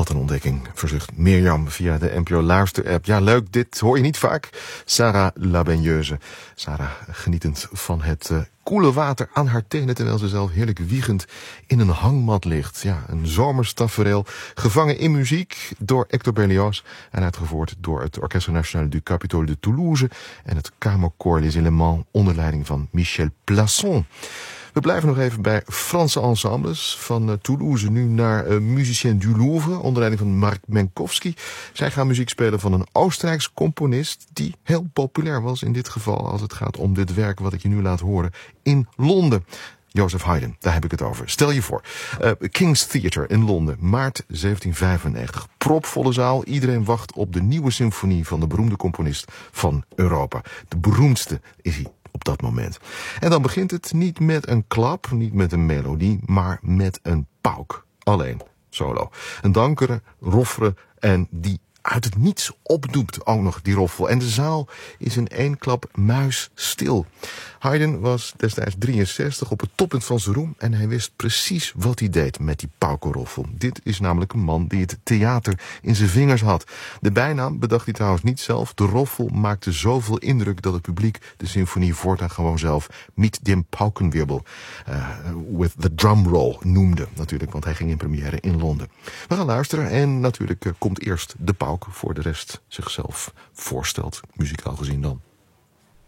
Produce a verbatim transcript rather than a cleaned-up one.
Wat een ontdekking, verzucht Mirjam via de N P O Luister-app. Ja, leuk, dit hoor je niet vaak. Sarah La Beigneuse. Sarah genietend van het uh, koele water aan haar tenen, terwijl ze zelf heerlijk wiegend in een hangmat ligt. Ja, een zomers tafereel, gevangen in muziek door Hector Berlioz en uitgevoerd door het Orchestre National du Capitole de Toulouse en het Kamerkoor Les Éléments onder leiding van Michel Plasson. We blijven nog even bij Franse ensembles. Van uh, Toulouse nu naar uh, Musiciens du Louvre, onder leiding van Mark Menkowski. Zij gaan muziek spelen van een Oostenrijks componist die heel populair was in dit geval als het gaat om dit werk wat ik je nu laat horen in Londen. Joseph Haydn, daar heb ik het over. Stel je voor, uh, King's Theatre in Londen, maart zeventien vijfennegentig. Propvolle zaal, iedereen wacht op de nieuwe symfonie van de beroemde componist van Europa. De beroemdste is hij op dat moment. En dan begint het niet met een klap, niet met een melodie, maar met een pauk. Alleen, solo. Een dankere, roffere en die uit het niets opdoept ook nog die roffel. En de zaal is in één klap muisstil. Haydn was destijds drieënzestig, op het toppunt van zijn roem en hij wist precies wat hij deed met die paukenroffel. Dit is namelijk een man die het theater in zijn vingers had. De bijnaam bedacht hij trouwens niet zelf. De roffel maakte zoveel indruk dat het publiek de symfonie voortaan gewoon zelf Mit dem Paukenwirbel, uh, with the drum roll noemde natuurlijk, want hij ging in première in Londen. We gaan luisteren en natuurlijk uh, komt eerst de pauk, voor de rest zichzelf voorstelt, muzikaal gezien dan.